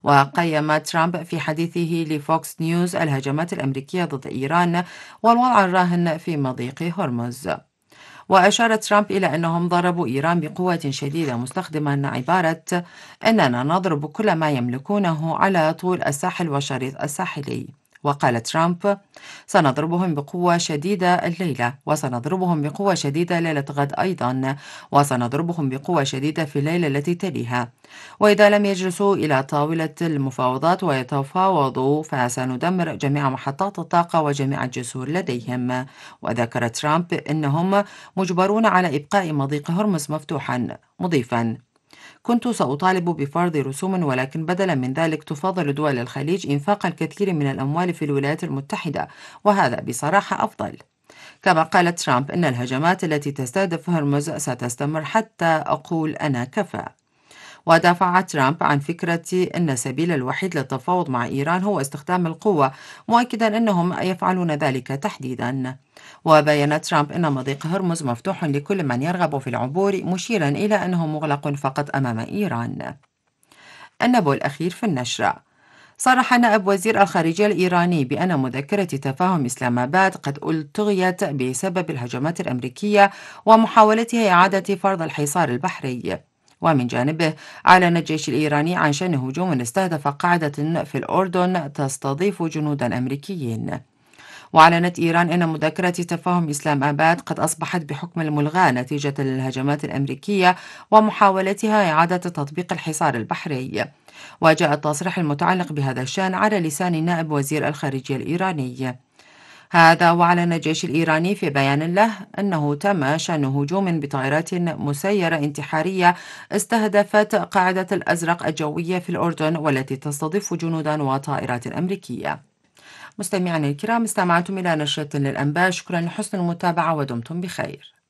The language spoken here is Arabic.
وقيم ترامب في حديثه لفوكس نيوز الهجمات الأمريكية ضد إيران والوضع الراهن في مضيق هرمز. وأشار ترامب إلى أنهم ضربوا إيران بقوة شديدة مستخدما عبارة أننا نضرب كل ما يملكونه على طول الساحل والشريط الساحلي. وقال ترامب: سنضربهم بقوة شديدة الليلة، وسنضربهم بقوة شديدة ليلة غد أيضا، وسنضربهم بقوة شديدة في الليلة التي تليها، وإذا لم يجلسوا إلى طاولة المفاوضات ويتفاوضوا فسندمر جميع محطات الطاقة وجميع الجسور لديهم. وذكر ترامب أنهم مجبرون على إبقاء مضيق هرمز مفتوحا، مضيفا: كنت سأطالب بفرض رسوم، ولكن بدلا من ذلك تفضل دول الخليج إنفاق الكثير من الأموال في الولايات المتحدة، وهذا بصراحة أفضل. كما قال ترامب أن الهجمات التي تستهدف هرمز ستستمر حتى أقول أنا كفى. ودافع ترامب عن فكرة أن السبيل الوحيد للتفاوض مع إيران هو استخدام القوة، مؤكدا أنهم يفعلون ذلك تحديدا. وبين ترامب أن مضيق هرمز مفتوح لكل من يرغب في العبور، مشيرا إلى أنه مغلق فقط أمام إيران. النبو الأخير في النشر: صرح نائب وزير الخارجية الإيراني بأن مذكرة تفاهم إسلام آباد قد ألغيت بسبب الهجمات الأمريكية ومحاولتها إعادة فرض الحصار البحري. ومن جانبه أعلن الجيش الإيراني عن شن هجوم استهدف قاعدة في الأردن تستضيف جنودا أمريكيين. وأعلنت إيران أن مذكرة تفاهم إسلام آباد قد أصبحت بحكم الملغاة نتيجة للهجمات الأمريكية ومحاولتها إعادة تطبيق الحصار البحري. وجاء التصريح المتعلق بهذا الشأن على لسان نائب وزير الخارجية الإيراني. هذا وأعلن الجيش الإيراني في بيان له أنه تم شن هجوم بطائرات مسيرة انتحارية استهدفت قاعدة الأزرق الجوية في الأردن، والتي تستضيف جنودا وطائرات أمريكية. مستمعينا الكرام، استمعتم إلى نشرة للأنباء. شكرا لحسن المتابعة ودمتم بخير.